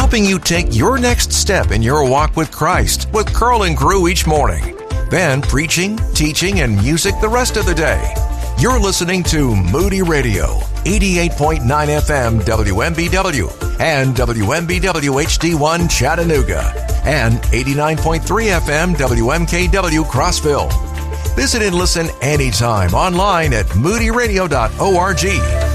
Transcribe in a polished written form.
helping you take your next step in your walk with Christ with Carl and crew each morning. Then preaching, teaching, and music the rest of the day. You're listening to Moody Radio, 88.9 FM WMBW and WMBW HD1 Chattanooga and 89.3 FM WMKW Crossville. Visit and listen anytime online at moodyradio.org.